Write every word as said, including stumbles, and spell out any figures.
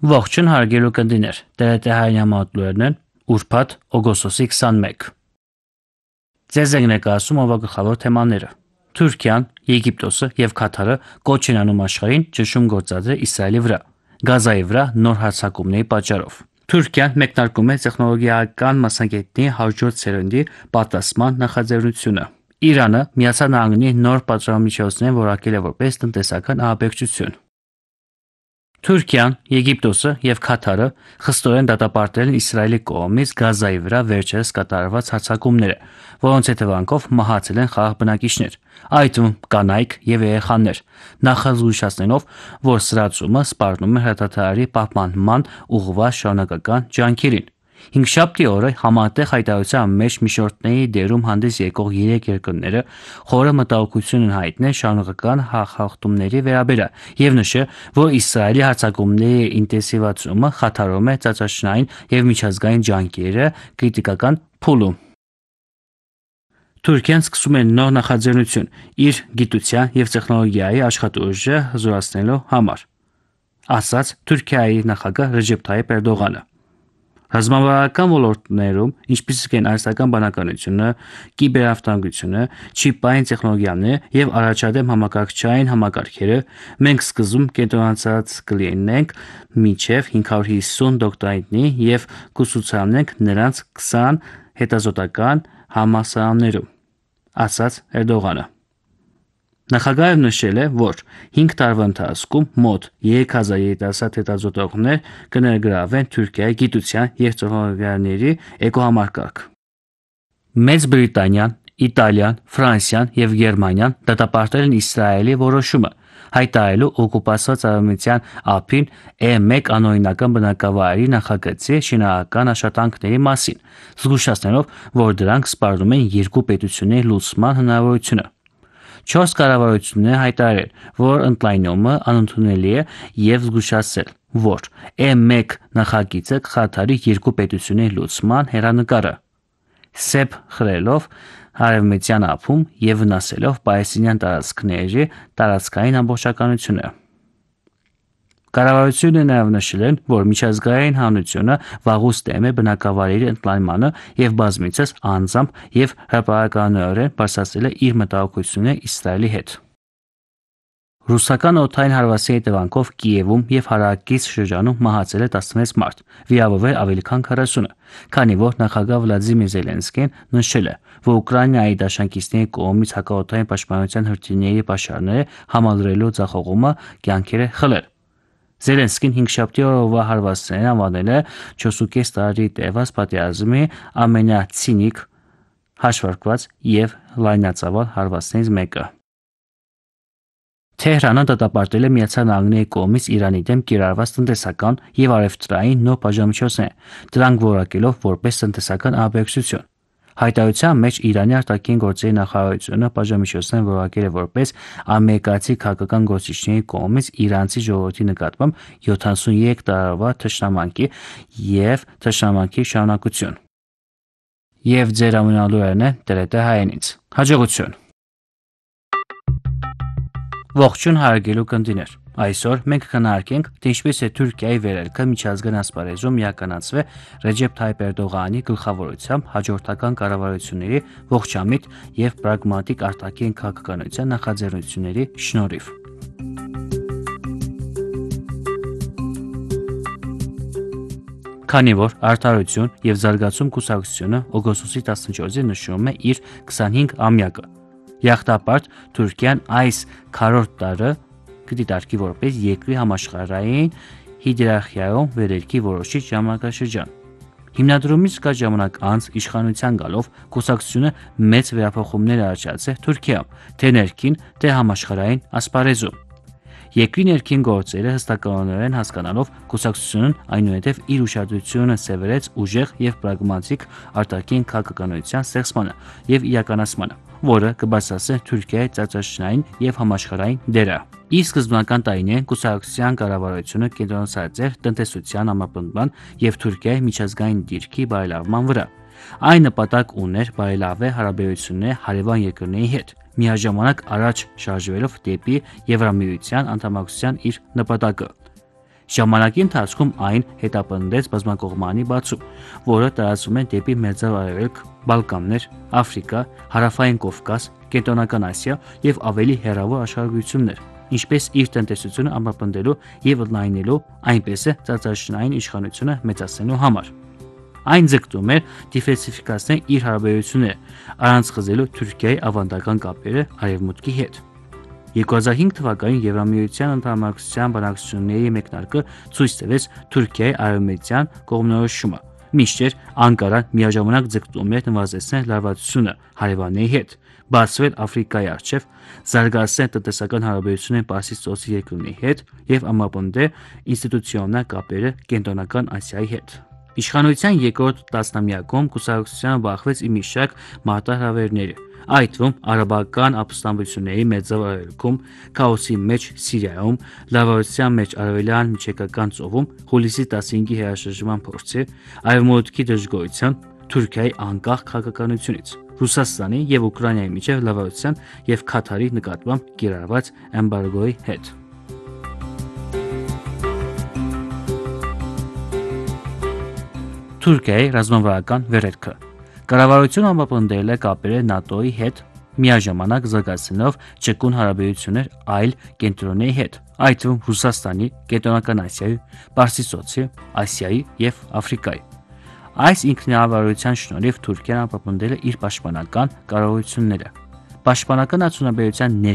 Ողջույն հարգելի ունկնդիրներ, Տ Ր Տ հայրենամատներն են, ուրբաթ օգոստոսի քսաներկը։ Ձեզ ենք ներկայացում օրվա գլխավոր թեմաները։ Թուրքիան, Եգիպտոսը եւ Քաթարը կոչ են անում աշխարհին ճնշում գործադրել Իսրայելի վրա, Գազայի վրա նոր հարձակումների պատճառով։ Թուրքիան մեկնարկում է տեխնոլոգիական մասնագետի հաջորդ սերնդի պատասխան նախաձեռնությունը։ Իրանը Միացյալ Նահանգների նոր պատժամիջոցներ որակել է որպես տնտեսական ահաբեկչություն։ Թուրքիան, Եգիպտոսը եւ Քաթարը խստորեն դատապարտել են Իսրայելի կողմից Գազայի վրա վերջերս կատարված հարձակումները, որոնց հետևանքով մահացել են խաղաղ բնակիչներ, այդ թվում կանայք եւ երեխաներ, նախազգուշացնելով, որ սրացումը սպառնում է հրադադարի պահպանման ուղղված շարունակական ջանքերին։ Հինգշաբթի օրը համատեղ հայտարարության մեջ միջնորդների դերում հանդես եկող երեք երկրները խորը մտահոգություն են հայտնել շարունակական հաղթումների վերաբերյալ եւ նշել, որ Իսրայելի հարձակումների ինտենսիվացումը խաթարում է ծածաշնային եւ միջազգային ջանքերը քրիտիկական փուլում։ Թուրքիան սկսում է նոր նախաձեռնություն իր գիտության եւ տեխնոլոգիայի աշխատուժը զորացնելու համար, ասաց Թուրքիայի նախագահ Ռեջեփ Թայիփ Էրդողանը։ Ռազմավարական ոլորտներում, ինչպիսիք են արհեստական բանականությունը, կիբերավտանգությունը, չիպային տեխնոլոգիաները եւ առաջադեմ համակարգչային համակարգերը, մենք սկզբում կենտրոնացած կլինենք մինչեւ հինգ հարյուր հիսուն դոկտորատի եւ կուսուցանենք նրանց քսան հետազոտական համալսարաններում, ասաց Էրդողանը։ Նախագահը նշել է, որ հինգ տարվա ընթացքում մոտ երեք հազար երիտասարդ հետազոտողներ կներգրավեն Թուրքիայի գիտության եւ տեխնոլոգիաների էկոհամակարգ։ Մեծ Բրիտանիան, Իտալիան, Ֆրանսիան եւ Գերմանիան դատապարտել են Իսրայելի որոշումը, հայտարարելու օկուպացված արևմտյան ափին E մեկ անօրինական բնակավայրի նախագծի շինարարական աշխատանքների մասին, զգուշացնելով, որ դրանք սպառնում են երկու պետությունների լուծման հնարավորությունը։ Չորս կառավարությունները հայտարարել, որ ընդլայնումը անընդունելի է եւ զգուշացրել, որ E մեկ նախագիծը կխաթարի երկու պետությունների լուծման հեռանկարը, սեպ խրելով արևմտյան ափում եւ վնասելով պալեստինյան տարածքների տարածքային ամբողջականությունը։ Կառավարությունները նաև նշել են, որ միջազգային հանրությունը վաղուց դեմ է բնակավայրերի ընդլայնմանը եւ բազմիցս անձամբ եւ հրապարակականորեն բարձրացրել է իր մտահոգությունները Իսրայելի հետ։ Ռուսական օդային հարվածի հետևանքով Կիևում եւ հարակից շրջանում մահացել է տասնվեց մարդ, վիրավորվել ավելի քան քառասունը, քանի որ նախագահ Վլադիմիր Զելենսկին նշել է, որ Ուկրաինայի դաշնակիցների կողմից հակաօդային պաշտպանության հրթիռների պաշարները համալրելու ձախողումը կյանքեր է խլել։ Զելենսկին հինգշաբթի օրվա հարվածներն անվանել է չորսուկես տարի տևած պատերազմի ամենացինիկ, հաշվարկված եւ լայնածավալ հարվածներից մեկը։ Թեհրանը դատապարտել է Միացյալ Նահանգների կողմից Իրանի դեմ կիրառված տնտեսական եւ առևտրային նոր բաժանմիջոցներ, դրանք որակելով որպես տնտեսական ահաբեկչություն։ Հայտարարության մեջ Իրանի արտաքին գործերի նախարարությունը բաժանմիջոցներ որակել է որպես ամերիկացի քաղաքական գործիչների կողմից իրանցի ժողովրդի նկատմամբ յոթանասունյոթ տարվա թշնամանքի եւ թշնամանքի շարունակություն։ Եվ ձեր ամենալուրն է Տ Ր Տ հայերենից։ Հաջողություն։ Ողջույն հարգելի ունկնդիրներ։ Այսօր մենք կքննարկենք, թե ինչպես է Թուրքիայի վերելքը միջազգային ասպարեզում իրականացվել Ռեջեփ Թայիփ Էրդողանի գլխավորությամբ հաջորդական կառավարությունների ողջամիտ եւ պրագմատիկ արտաքին քաղաքականության նախաձեռնությունների շնորհիվ։ Քանի որ Արդարություն եւ զարգացում կուսակցությունը օգոստոսի տասնչորսին նշում է իր քսանհինգ ամյակը, Եղտապարտ Թուրքիան այս քառորդ տարը կդիտարկի որպես երկրի համաշխարհային հիերարխիայում վերելքի որոշիչ ժամանակաշրջան։ Հիմնադրումից կարճ ժամանակ անց իշխանության գալով կուսակցությունը մեծ վերափոխումներ առաջացրել Թուրքիայում, թե ներքին, թե համաշխարհային ասպարեզում։ Երկրի ներքին գործերը հստակորեն հասկանալով կուսակցությունն այնուհետև իր ուշադրությունը սևեռեց ուժեղ եւ պրագմատիկ արտաքին քաղաքականության ստեղծմանը եւ իրականացմանը, որը կբարձրացնի Թուրքիայի ծածաշնային եւ համաշխարհային դերը։ Ի սկզբնական տարիներին կուսակցության կառավարությունը կենտրոնացած էր տնտեսության ամրապնդման եւ Թուրքիայի միջազգային դիրքի բարելավման վրա։ Այն նպատակ ուներ բարելավել հարաբերությունները հարևան երկրների հետ, միաժամանակ առաջ շարժվելով դեպի Եվրամիության անդամակցության իր նպատակը։ Ժամանակի ընթացքում այն հետապնդեց բազմակողմանի բացում, որը տարածվում է դեպի Մերձավ Արևելք, Բալկաններ, Աֆրիկա, Հարավային Կովկաս, Կենտրոնական Ասիա եւ ավելի հեռավոր աշխարհություններ, ինչպես իր տնտեսությունը ամրապնդելու եւ ընդլայնելու, այնպես է ծածաշնային իշխանությունը մեծացնելու համար։ Այն ձգտում էր դիվերսիֆիկացնել իր հարաբերությունները, առանց խզելու Թուրքիայի ավանդական կապերը Արևմուտքի հետ։ երկու հազար հինգ թվականին Եվրամիության ընդհանրամարզության բանակցությունների մեկնարկը ցույց տվեց Թուրքիայի արևմտյան կողմնորոշումը, մինչդեռ Անկարան միաժամանակ ձգտում էր նվազեցնել լարվածությունը հարևանների հետ, բացվել Աֆրիկայի առջև, զարգացնել տնտեսական հարաբերությունները Պարսից ծոցի երկրների հետ եւ ամրապնդել ինստիտուցիոնալ կապերը Կենտրոնական Ասիայի հետ։ Իշխանության երկրորդ տասնամյակում կուսակցությանը բախվեց ի մի շարք մարտահրավերների, այդ թվում արաբական ապստամբությունների Մերձավ Արևելքում, քաոսի մեջ Սիրիայում, լարվածության մեջ Արևելյան Միջերկրական ծովում, հուլիսի տասնհինգի հրաշրջման փորձը, Արևմուտքի դժգոհության, Թուրքիայի անկախ քաղաքականությունից, Ռուսաստանի եւ Ուկրաինայի միջև լարվածության եւ Քաթարի նկատմամբ կիրառված էմբարգոյի հետ։ Թուրքիայի ռազմավարական վերելքը կառավարությունը ամրապնդել է կապերը ՆԱՏՕ-ի հետ, միաժամանակ զարգացնելով ճկուն հարաբերություններ այլ կենտրոնների հետ, այդ թվում Ռուսաստանի, Կենտրոնական Ասիայի, Պարսից ծոցի, Ասիայի եւ Աֆրիկայի։ Այս ինքնավարության շնորհիվ Թուրքիան ամրապնդել է իր պաշտպանական կարողությունները։ Պաշտպանական արդյունաբերության